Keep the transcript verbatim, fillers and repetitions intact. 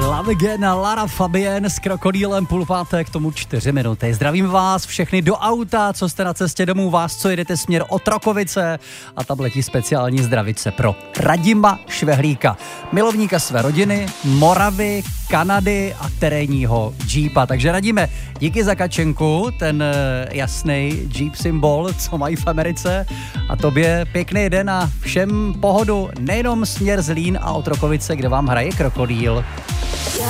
Love Again a Lara Fabian s Krokodýlem, půl páté, k tomu čtyři minuty. Zdravím vás všechny do auta, co jste na cestě domů, vás, co jedete směr Otrokovice, a tam letí speciální zdravice pro Radima Švehlíka, milovníka své rodiny, Moravy, Kanady a terénního Jeepa. Takže Radíme, díky za kačenku, ten jasný Jeep symbol, co mají v Americe, a tobě pěkný den a všem pohodu, nejenom směr Zlín a Otrokovice, kde vám hraje Krokodýl.